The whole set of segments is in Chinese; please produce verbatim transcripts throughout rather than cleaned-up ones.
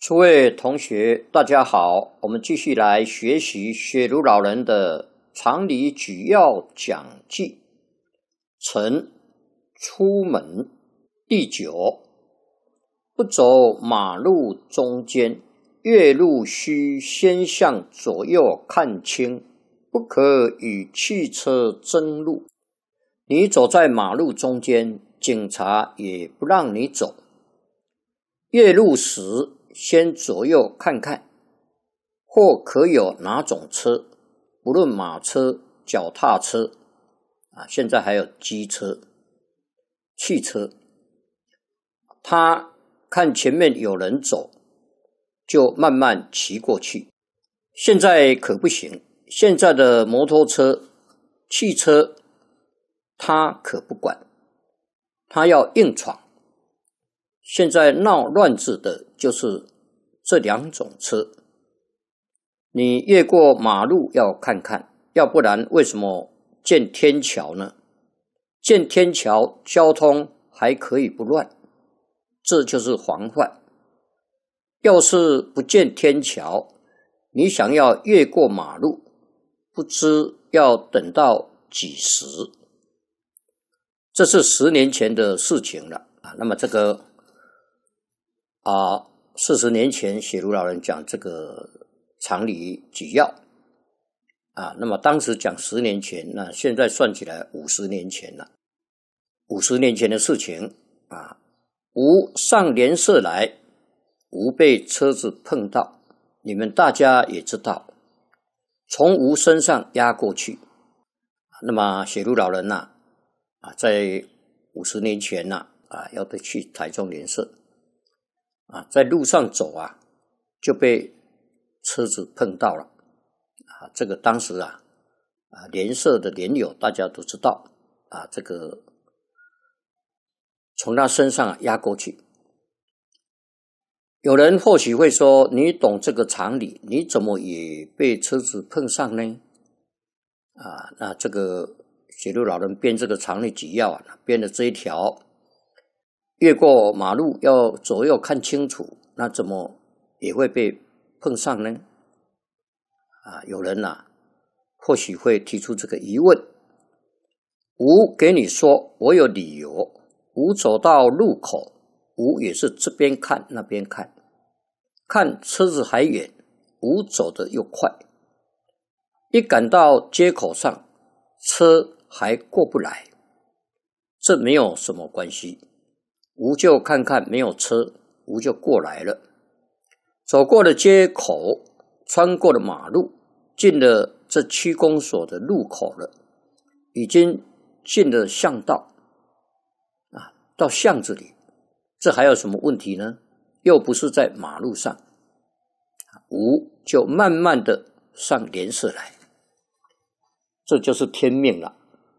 诸位同学，大家好，我们继续来学习雪如老人的常理举要讲记，晨出门。第九，不走马路中间，越路须先向左右看清，不可与汽车争路。你走在马路中间，警察也不让你走。越路时先左右看看，或可有哪种车，不论马车、脚踏车，啊，现在还有机车、汽车，他看前面有人走，就慢慢骑过去。现在可不行，现在的摩托车、汽车，他可不管，他要硬闯。现在闹乱子的就是这两种车。你越过马路要看看，要不然为什么建天桥呢？建天桥，交通还可以不乱，这就是防范。要是不建天桥，你想要越过马路，不知要等到几时。这是十年前的事情了啊。那么这个啊，四十年前雪如老人讲这个常理举要啊，那么当时讲十年前，那现在算起来五十年前了。五十年前的事情啊，吾上联社来，吾被车子碰到，你们大家也知道，从吾身上压过去。那么雪如老人呐、啊，啊，在五十年前呐、啊，啊，要去台中联社。啊，在路上走啊，就被车子碰到了啊。这个当时啊，啊联社的联友大家都知道啊，这个从他身上压过去。有人或许会说，你懂这个常理，你怎么也被车子碰上呢？啊，那这个雪如老人编这个常理举要啊，编的这一条。越过马路要左右看清楚，那怎么也会被碰上呢？啊，有人啊，或许会提出这个疑问。吾给你说，我有理由。吾走到路口，吾也是这边看那边看，看车子还远，吾走得又快。一赶到街口上，车还过不来，这没有什么关系。吾就看看没有车，吾就过来了。走过了街口，穿过了马路，进了这区公所的路口了，已经进了巷道啊，到巷子里，这还有什么问题呢？又不是在马路上，吾就慢慢的上联社来，这就是天命了。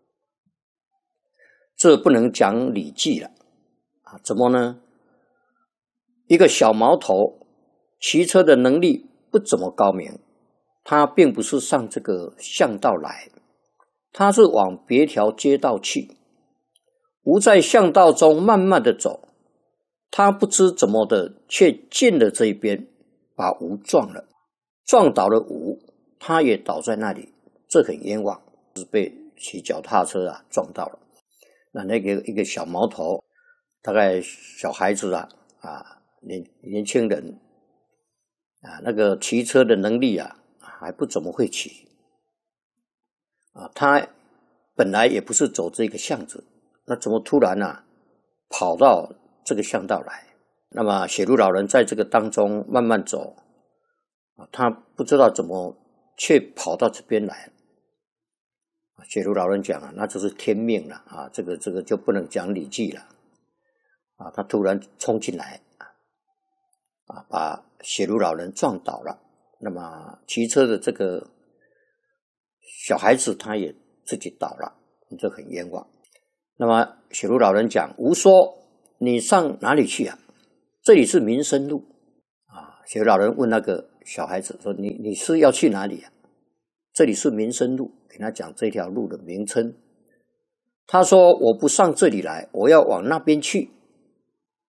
这不能讲礼记了。啊，怎么呢？一个小毛头骑车的能力不怎么高明，他并不是上这个巷道来，他是往别条街道去。吾在巷道中慢慢的走，他不知怎么的却进了这一边，把吾撞了，撞倒了吾，他也倒在那里，这很冤枉，是被骑脚踏车啊撞到了。那那个一个小毛头。大概小孩子啊，啊，年年轻人啊，那个骑车的能力啊，还不怎么会骑啊。他本来也不是走这个巷子，那怎么突然啊，跑到这个巷道来？那么雪如老人在这个当中慢慢走啊，他不知道怎么却跑到这边来。雪如老人讲啊，那就是天命了啊，这个这个就不能讲礼记了。啊，他突然冲进来，啊，把雪如老人撞倒了。那么骑车的这个小孩子他也自己倒了，这很冤枉。那么雪如老人讲，吾说你上哪里去啊？这里是民生路啊。雪如老人问那个小孩子说，你你是要去哪里啊？这里是民生路，给他讲这条路的名称。他说我不上这里来，我要往那边去。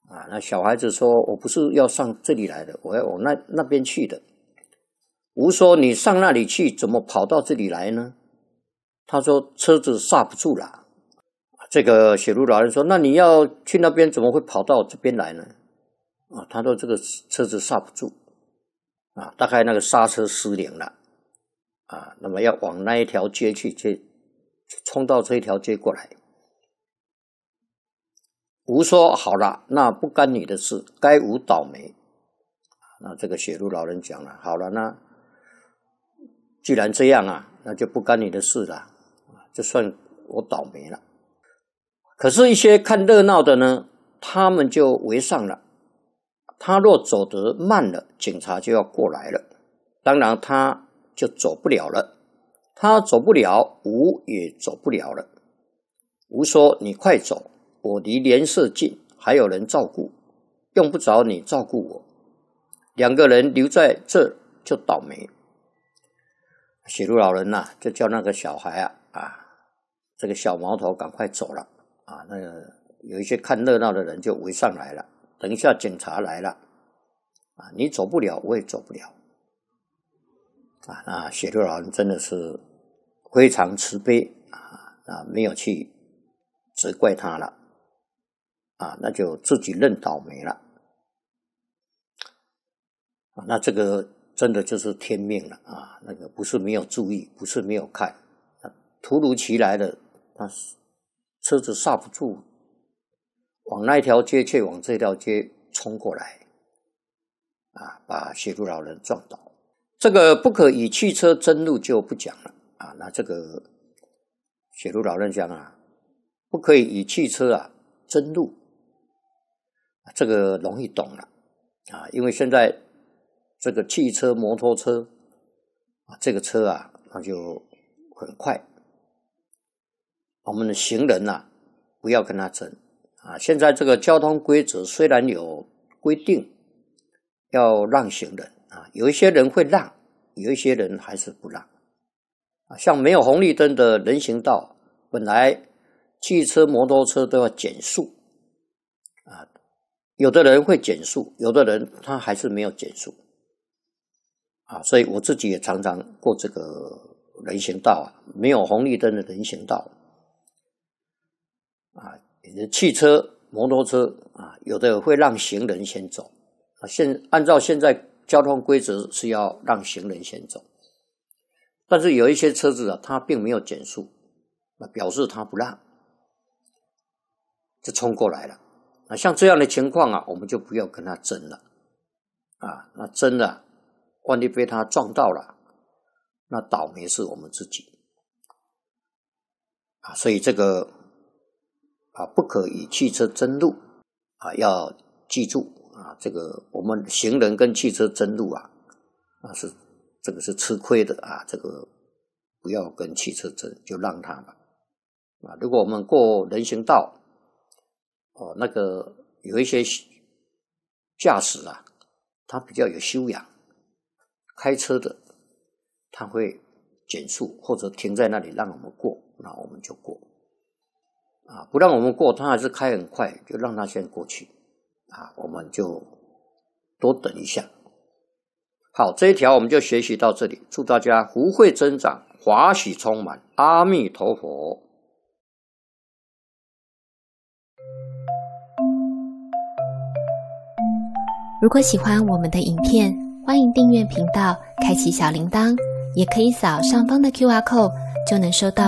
啊，那小孩子说：“我不是要上这里来的，我要往那那边去的。”吾说：“你上那里去，怎么跑到这里来呢？”他说：“车子刹不住了。”这个雪庐老人说：“那你要去那边，怎么会跑到这边来呢？”啊，他说：“这个车子刹不住，啊，大概那个刹车失灵了，啊，那么要往那一条街去，去冲到这一条街过来。”吾说：“好了，那不干你的事，该吾倒霉。”那这个雪庐老人讲了：“好了，那既然这样啊，那就不干你的事了，就算我倒霉了。”可是，一些看热闹的呢，他们就围上了。他若走得慢了，警察就要过来了，当然他就走不了了。他走不了，吾也走不了了。吾说：“你快走，我离联社近，还有人照顾，用不着你照顾我。两个人留在这就倒霉。”雪庐老人呐、啊，就叫那个小孩啊啊，这个小毛头赶快走了啊。那个有一些看热闹的人就围上来了。等一下警察来了啊，你走不了，我也走不了啊。那雪庐老人真的是非常慈悲啊，啊，没有去责怪他了啊，那就自己认倒霉了啊。那这个真的就是天命了啊，那个不是没有注意，不是没有看，啊、突如其来的，他车子刹不住，往那条街却往这条街冲过来啊，把雪庐老人撞倒。这个不可以汽车争路就不讲了啊。那这个雪庐老人讲啊，不可以以汽车啊争路，这个容易懂了啊，因为现在这个汽车、摩托车啊，这个车啊，那就很快。我们的行人啊，不要跟他争啊。现在这个交通规则虽然有规定要让行人啊，有一些人会让，有一些人还是不让啊。像没有红绿灯的人行道，本来汽车、摩托车都要减速啊，有的人会减速，有的人他还是没有减速啊。所以我自己也常常过这个人行道啊，没有红绿灯的人行道啊，汽车、摩托车啊，有的会让行人先走啊。现按照现在交通规则是要让行人先走，但是有一些车子啊，它并没有减速，那表示它不让，就冲过来了。那像这样的情况啊，我们就不要跟他争了啊。那争了，万一被他撞到了，那倒霉是我们自己啊。所以这个啊，不可以汽车争路啊，要记住啊，这个我们行人跟汽车争路啊，啊是这个是吃亏的啊，这个不要跟汽车争，就让他吧啊。如果我们过人行道，哦，那个有一些驾驶啊，他比较有修养，开车的他会减速或者停在那里让我们过，那我们就过啊。不让我们过，他还是开很快，就让他先过去啊，我们就多等一下。好，这一条我们就学习到这里，祝大家福慧增长，华喜充满，阿弥陀佛。 如果喜欢我们的影片，欢迎订阅频道，开启小铃铛，也可以扫上方的 Q R code，就能收到